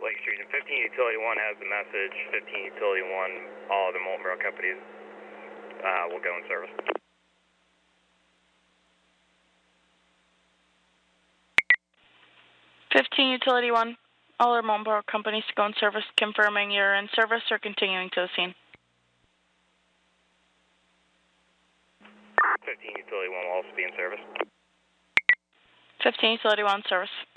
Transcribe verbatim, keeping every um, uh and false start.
Lake Street, and fifteen Utility one has the message. fifteen Utility one, all other Molten Borough companies uh, will go in service. fifteen Utility one, all other Molten Borough companies to go in service, confirming you're in service or continuing to the scene. fifteen Utility one will also be in service. fifteen Utility one, service.